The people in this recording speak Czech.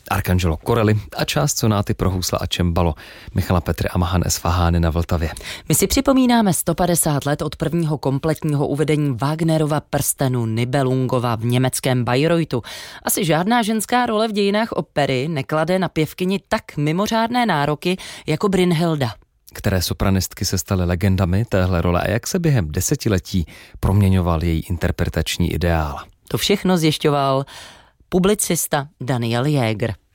Arcangelo Corelli a část sonáty pro housle a cembalo Michala Petry a Mahan Esfahány na Vltavě. My si připomínáme 150 let od prvního kompletního uvedení Wagnerova Prstenu Nibelungova v německém Bayreuthu. Asi žádná ženská role v dějinách opery neklade na pěvkyni tak mimořádné nároky jako Brynhilda. Které sopranistky se staly legendami téhle role a jak se během desetiletí proměňoval její interpretační ideál. To všechno zjišťoval publicista Daniel Jäger.